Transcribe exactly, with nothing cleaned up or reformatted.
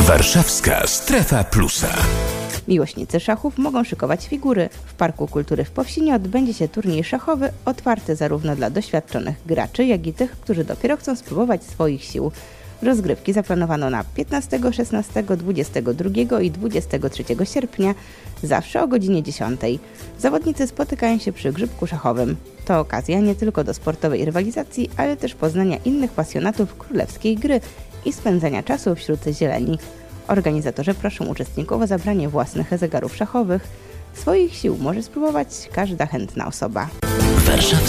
Warszawska Strefa Plusa. Miłośnicy szachów mogą szykować figury. W Parku Kultury w Powsinie odbędzie się turniej szachowy otwarty zarówno dla doświadczonych graczy, jak i tych, którzy dopiero chcą spróbować swoich sił. Rozgrywki zaplanowano na piętnastego, szesnastego, dwudziestego drugiego i dwudziestego trzeciego sierpnia, zawsze o godzinie dziesiątej. Zawodnicy spotykają się przy grzybku szachowym. To okazja nie tylko do sportowej rywalizacji, ale też poznania innych pasjonatów królewskiej gry i spędzania czasu wśród zieleni. Organizatorzy proszą uczestników o zabranie własnych zegarów szachowych. Swoich sił może spróbować każda chętna osoba.